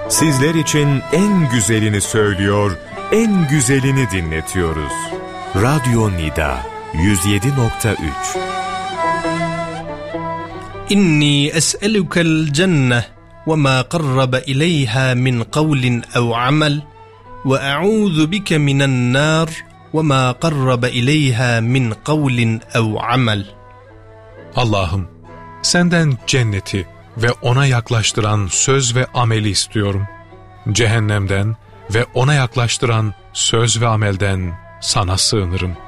Sizler için en güzelini söylüyor, en güzelini dinletiyoruz. Radyo Nida 107.3. İnni es'elukel cenneh ve ma qarraba ileyha min kavlin ev amel ve a'udhu bike minen nar ve ma qarraba ileyha min kavlin ev amel. Allah'ım, senden cenneti ve ona yaklaştıran söz ve ameli istiyorum. Cehennemden ve ona yaklaştıran söz ve amelden sana sığınırım.